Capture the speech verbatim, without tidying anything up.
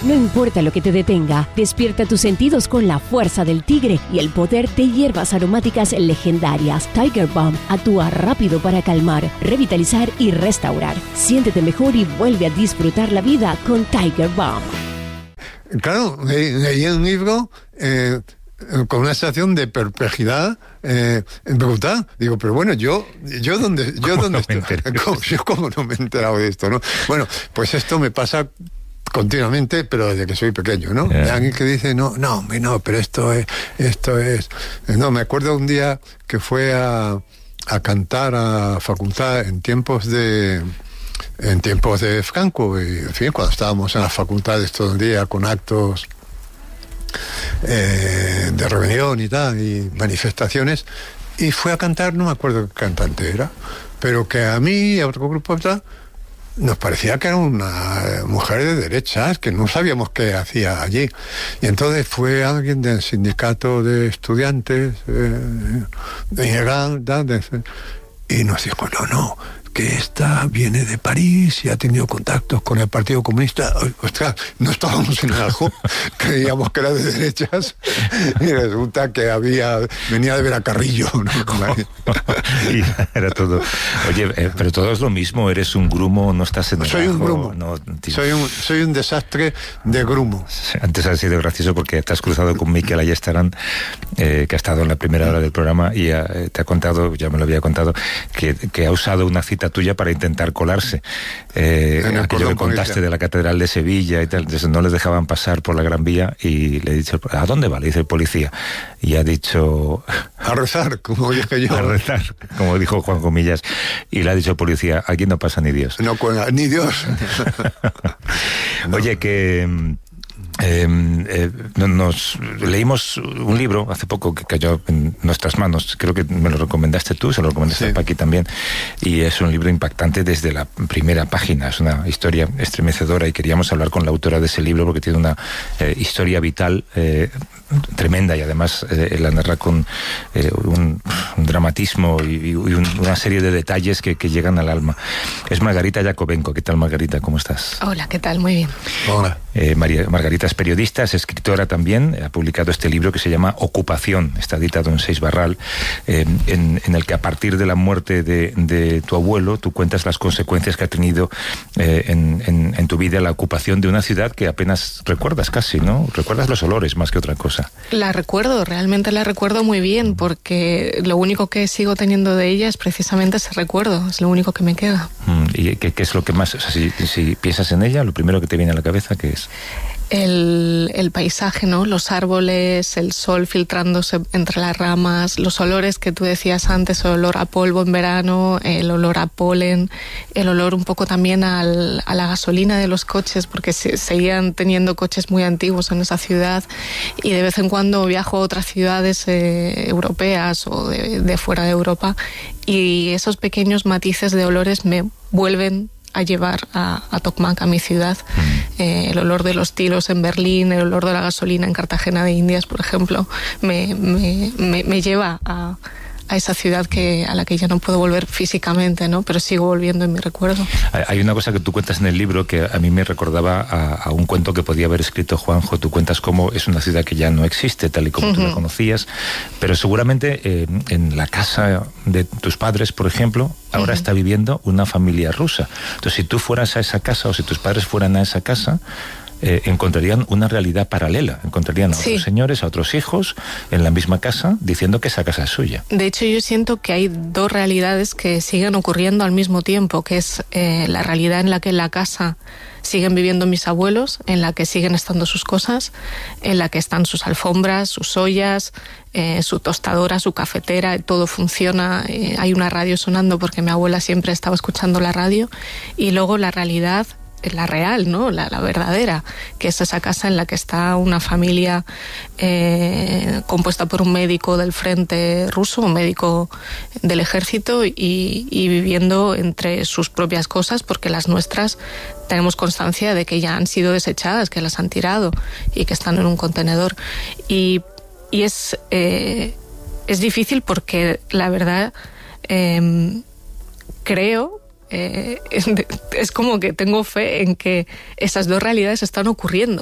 No importa lo que te detenga, despierta tus sentidos con la fuerza del tigre y el poder de hierbas aromáticas legendarias. Tiger Balm actúa rápido para calmar, revitalizar y restaurar. Siéntete mejor y vuelve a disfrutar la vida con Tiger Balm. Claro, leí un libro eh, con una sensación de perplejidad eh, brutal. Digo, pero bueno, yo, yo dónde, yo dónde estoy, ¿Cómo, yo cómo no me he enterado de esto, ¿no? Bueno, pues esto me pasa continuamente, pero desde que soy pequeño, ¿no? Yeah. Alguien que dice, no, no, no, pero esto es, esto es... No, me acuerdo un día que fue a, a cantar a facultad en tiempos de... en tiempos de Franco, y en fin, cuando estábamos en las facultades todo el día con actos eh, de rebelión y tal, y manifestaciones, y fue a cantar, no me acuerdo qué cantante era, pero que a mí y a otro grupo tal, nos parecía que era una mujer de derechas, que no sabíamos qué hacía allí. Y entonces fue alguien del sindicato de estudiantes eh, de Ilegal, y nos dijo, no, no, que esta viene de París y ha tenido contactos con el Partido Comunista. Ostras, no estábamos en algo, creíamos que era de derechas, y resulta que había venía de ver a Carrillo, ¿no? Y era todo. Oye, eh, pero todo es lo mismo, eres un grumo, no estás en el Soy ajo, un grumo, no, soy, un, soy un desastre de grumo. Antes ha sido gracioso porque te has cruzado con Mikel Ayestarán, eh, que ha estado en la primera hora del programa, y ha, te ha contado, ya me lo había contado, que, que ha usado una cita tuya para intentar colarse. Eh, aquello que contaste de la Catedral de Sevilla y tal, entonces no les dejaban pasar por la Gran Vía y le he dicho, ¿a dónde va? Le dice el policía. Y ha dicho... A rezar, como dije yo. A rezar, como dijo Juan Comillas. Y le ha dicho el policía, aquí no pasa ni Dios. No, ni Dios. Oye, que... Eh, eh, nos leímos un libro hace poco que cayó en nuestras manos, creo que me lo recomendaste tú, se lo recomendaste sí. a Paqui también, y es un libro impactante desde la primera página, es una historia estremecedora y queríamos hablar con la autora de ese libro porque tiene una eh, historia vital eh, tremenda y además eh, la narra con eh, un, un dramatismo y, y un, una serie de detalles que, que llegan al alma. Es Margarita Yakovenko. ¿Qué tal, Margarita? ¿Cómo estás? Hola, ¿qué tal? Muy bien. Hola. Eh, María, Margarita es periodista, es escritora también, ha publicado este libro que se llama Ocupación, está editado en Seis Barral, eh, en, en el que a partir de la muerte de, de tu abuelo tú cuentas las consecuencias que ha tenido eh, en, en, en tu vida la ocupación de una ciudad que apenas recuerdas casi, ¿no? Recuerdas los olores más que otra cosa. La recuerdo, realmente la recuerdo muy bien, porque lo único que sigo teniendo de ella es precisamente ese recuerdo, es lo único que me queda. ¿Y qué, qué es lo que más, o sea, si, si piensas en ella, lo primero que te viene a la cabeza, qué es? El, el paisaje, ¿no? Los árboles, el sol filtrándose entre las ramas, los olores que tú decías antes, el olor a polvo en verano, el olor a polen, el olor un poco también al, a la gasolina de los coches, porque se, seguían teniendo coches muy antiguos en esa ciudad, y de vez en cuando viajo a otras ciudades eh, europeas o de, de fuera de Europa, y esos pequeños matices de olores me vuelven a llevar a, a Tokmak, a mi ciudad. Mm. Eh, el olor de los tilos en Berlín, el olor de la gasolina en Cartagena de Indias, por ejemplo, me, me, me, me lleva a, a esa ciudad que a la que ya no puedo volver físicamente, ¿no? Pero sigo volviendo en mi recuerdo. Hay una cosa que tú cuentas en el libro que a mí me recordaba a, a un cuento que podía haber escrito Juanjo. Tú cuentas cómo es una ciudad que ya no existe tal y como uh-huh. tú la conocías, pero seguramente eh, en la casa de tus padres, por ejemplo, ahora uh-huh. está viviendo una familia rusa. Entonces, si tú fueras a esa casa o si tus padres fueran a esa casa, Eh, encontrarían una realidad paralela, encontrarían a sí. otros señores, a otros hijos en la misma casa diciendo que esa casa es suya. De hecho, yo siento que hay dos realidades que siguen ocurriendo al mismo tiempo, que es eh, la realidad en la que en la casa siguen viviendo mis abuelos, en la que siguen estando sus cosas, en la que están sus alfombras, sus ollas, eh, su tostadora, su cafetera, todo funciona, eh, hay una radio sonando porque mi abuela siempre estaba escuchando la radio, y luego la realidad, la real, ¿no? La, la verdadera, que es esa casa en la que está una familia eh, compuesta por un médico del frente ruso, un médico del ejército, y, y viviendo entre sus propias cosas, porque las nuestras tenemos constancia de que ya han sido desechadas, que las han tirado y que están en un contenedor. Y, y es, eh, es difícil porque la verdad eh, creo Eh, es, es como que tengo fe en que esas dos realidades están ocurriendo.